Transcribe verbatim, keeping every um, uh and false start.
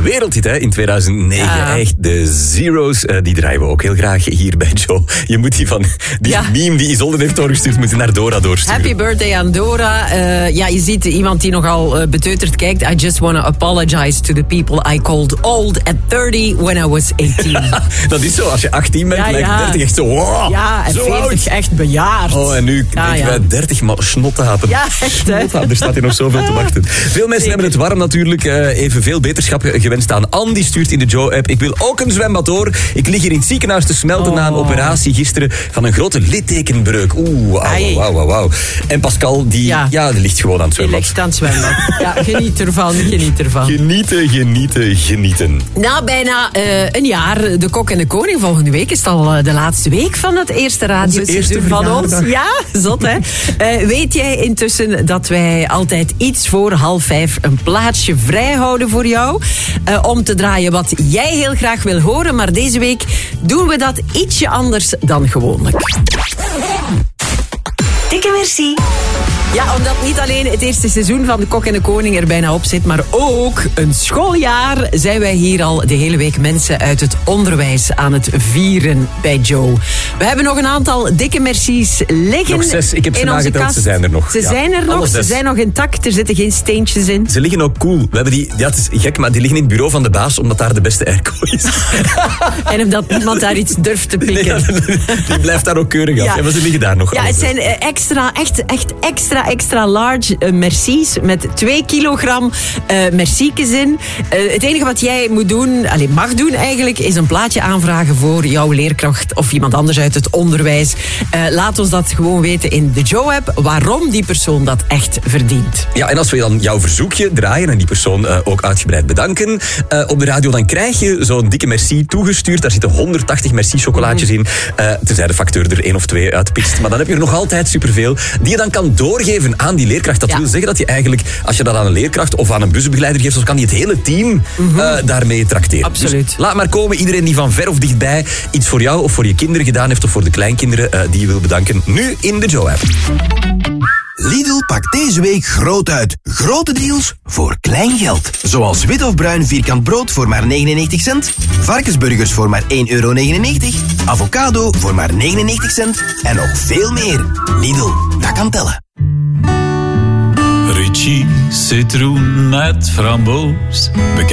wereldhit hè, in tweeduizend negen. Ja. Echt, de Zeros, uh, die draaien we ook heel graag hier bij Joe. Je moet die van die ja. meme die Isolde heeft doorgestuurd, moet je naar Dora doorsturen. Happy birthday aan Dora. Uh, ja, je ziet iemand die nogal uh, beteuterd kijkt. I just want to apologize to the people I called old at thirty when I was eighteen. Ja, dat is zo, als je achttien bent, ja, lijkt ja. dertig echt zo, wow, ja, en zo veertig oud. Echt bejaard. Oh, en nu ja, denken ja. wij dertig, maar snothapen. Ja, echt hè. Snothapen, er staat hier nog zoveel te wachten. Veel mensen Zeker. hebben het warm natuurlijk. Uh, even veel beterschap gewenst aan Anne, die stuurt in de Joe-app. Ik wil ook een zwembad hoor. Ik lig hier in het ziekenhuis te smelten oh. na een operatie gisteren van een grote littekenbreuk. Oeh, wauw, wauw, wauw, wauw. En Pascal, die, ja. ja, die ligt gewoon aan het zwembad. Die ligt aan het zwembad. Ja, geniet ervan, geniet ervan. Genieten, genieten, genieten. Na bijna uh, een jaar, de Kok en de Koning. Volgende week is het al uh, de laatste week van het eerste radioseizoen van ons. Ja, zot hè. Uh, weet jij intussen dat wij altijd iets voor half vijf een plaatsje vrij houden voor jou? Uh, om te draaien wat jij heel graag wil horen. Maar deze week doen we dat ietsje anders dan gewoonlijk. Dikke merci. Ja, omdat niet alleen het eerste seizoen van de Kok en de Koning er bijna op zit, maar ook een schooljaar, zijn wij hier al de hele week mensen uit het onderwijs aan het vieren bij Joe. We hebben nog een aantal dikke mercies liggen. Nog zes, ik heb ze nageteld, ze zijn er nog. Ze ja. zijn er nog, ze zijn nog intact, er zitten geen steentjes in. Ze liggen ook cool. We hebben die, ja, het is gek, maar die liggen in het bureau van de baas, omdat daar de beste airco is. En omdat niemand daar iets durft te pikken. Nee, die blijft daar ook keurig af. Ja. Ja, maar ze liggen daar nog. Ja, het zijn extra, echt, echt extra extra large uh, mercies met twee kilogram uh, merciekes in. Uh, het enige wat jij moet doen, allez, mag doen eigenlijk, is een plaatje aanvragen voor jouw leerkracht of iemand anders uit het onderwijs. Uh, laat ons dat gewoon weten in de Joe-app, waarom die persoon dat echt verdient. Ja, en als we dan jouw verzoekje draaien en die persoon uh, ook uitgebreid bedanken uh, op de radio, dan krijg je zo'n dikke merci toegestuurd. Daar zitten honderdtachtig merci-chocolaatjes in. Uh, tenzij de facteur er één of twee uitpikst. Maar dan heb je er nog altijd superveel die je dan kan doorgeven aan die leerkracht. Dat ja. wil zeggen dat je eigenlijk, als je dat aan een leerkracht of aan een busbegeleider geeft, dan kan die het hele team mm-hmm. uh, daarmee trakteren. Absoluut. Dus laat maar komen, iedereen die van ver of dichtbij iets voor jou of voor je kinderen gedaan heeft of voor de kleinkinderen uh, die je wil bedanken, nu in de Joe-app. Lidl pakt deze week groot uit. Grote deals voor klein geld. Zoals wit of bruin vierkant brood voor maar negenennegentig cent. Varkensburgers voor maar één euro negenennegentig. Avocado voor maar negenennegentig cent. En nog veel meer. Lidl, dat kan tellen. Ritchie, citroen met framboos. Bekend